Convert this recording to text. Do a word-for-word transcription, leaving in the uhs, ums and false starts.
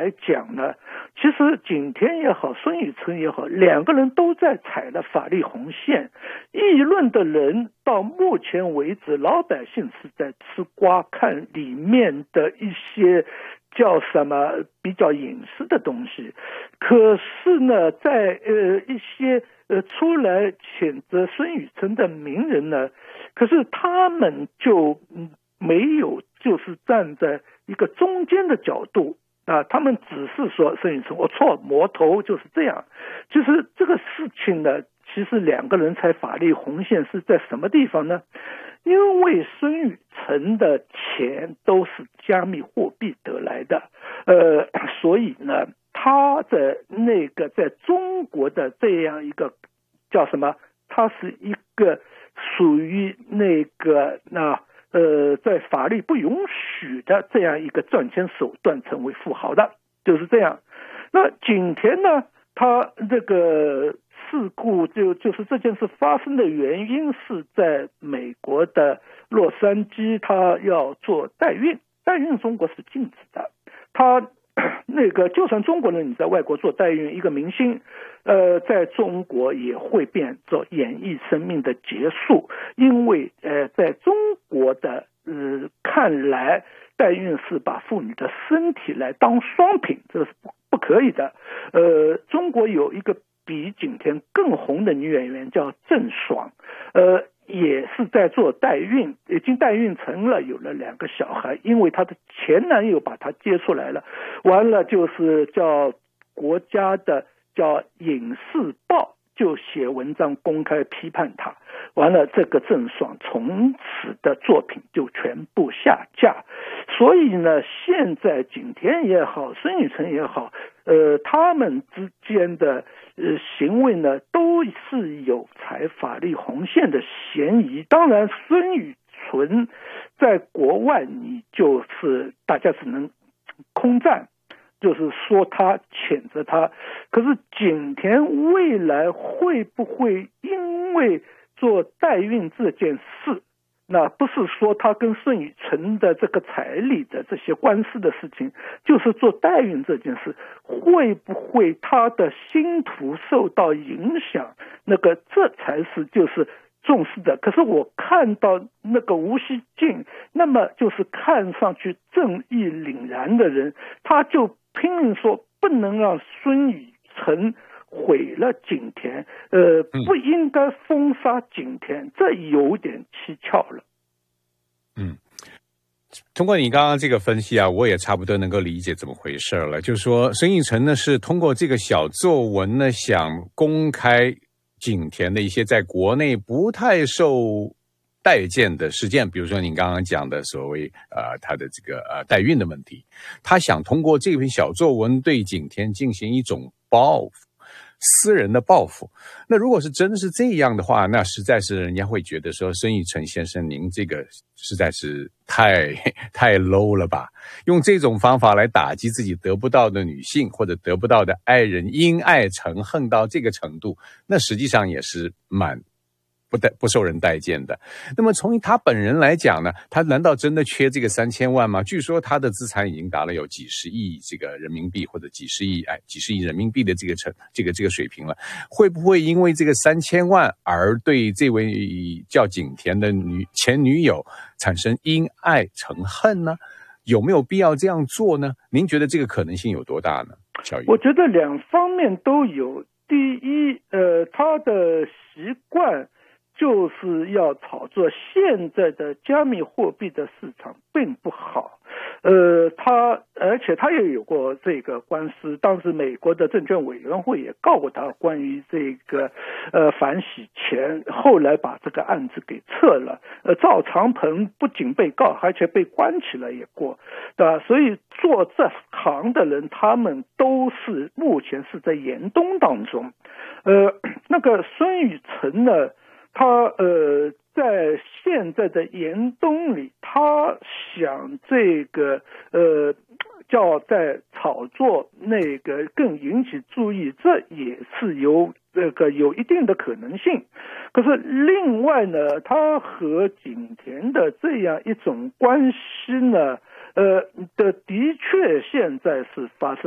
来讲呢，其实景田也好，孙宇晨也好，两个人都在踩了法律红线。议论的人到目前为止，老百姓是在吃瓜，看里面的一些叫什么比较隐私的东西。可是呢，在呃一些呃出来谴责孙宇晨的名人呢，可是他们就没有就是站在一个中间的角度啊，他们只是说孙宇晨我错，魔头就是这样。其实这个事情呢，其实两个人踩法律红线是在什么地方呢？因为孙宇晨的钱都是加密货币得来的，呃，所以呢，他的那个在中国的这样一个叫什么？他是一个属于那个那呃，在法律不允许的这样一个赚钱手段成为富豪的，就是这样。那景田呢，他这个事故就就是这件事发生的原因是在美国的洛杉矶，他要做代孕，代孕中国是禁止的。他那个就算中国人你在外国做代孕，一个明星呃，在中国也会变做演艺生命的结束，因为呃，在中国的呃看来，代孕是把妇女的身体来当商品，这是不不可以的。呃，中国有一个比景田更红的女演员叫郑爽，呃，也是在做代孕，已经代孕成了，有了两个小孩，因为她的前男友把她接出来了，完了就是叫国家的叫影视报就写文章公开批判她，完了这个郑爽从此的作品就全部下架。所以呢，现在景田也好，孙宇晨也好，呃，他们之间的呃行为呢，都是有踩法律红线的嫌疑。当然，孙宇晨在国外，你就是大家只能空战，就是说他谴责他。可是景田未来会不会因为做代孕这件事，那不是说他跟孙宇晨的这个彩礼的这些官司的事情，就是做代孕这件事，会不会他的星途受到影响？那个这才是就是重视的。可是我看到那个吴锡进，那么就是看上去正义凛然的人，他就拼命说不能让孙宇晨毁了景田，呃，不应该封杀景田，这有点蹊跷了。 嗯，通过你刚刚这个分析啊，我也差不多能够理解怎么回事了。就是说，孙宇晨呢是通过这个小作文呢，想公开景田的一些在国内不太受待见的事件，比如说你刚刚讲的所谓呃他的这个呃代孕的问题，他想通过这篇小作文对景田进行一种报复。私人的报复。那如果是真是这样的话，那实在是人家会觉得说，孙宇晨先生您这个实在是太太 low 了吧，用这种方法来打击自己得不到的女性或者得不到的爱人，因爱成恨到这个程度，那实际上也是蛮不待不受人待见的。那么从他本人来讲呢，他难道真的缺这个三千万吗？据说他的资产已经达了有几十亿这个人民币或者几十亿哎几十亿人民币的这个成这个这个水平了。会不会因为这个三千万而对这位叫景田的女前女友产生因爱成恨呢？有没有必要这样做呢？您觉得这个可能性有多大呢？小雨， 我觉得两方面都有。第一，呃，他的习惯就是要炒作，现在的加密货币的市场并不好，呃，他而且他也有过这个官司，当时美国的证券委员会也告过他关于这个呃反洗钱，后来把这个案子给撤了。呃，赵长鹏不仅被告，而且被关起来也过，对吧？所以做这行的人，他们都是目前是在严冬当中。呃，那个孙宇晨呢？他呃，在现在的严冬里，他想这个呃，叫在炒作那个更引起注意，这也是有这个有一定的可能性。可是另外呢，他和景田的这样一种关系呢，呃的的确现在是发生。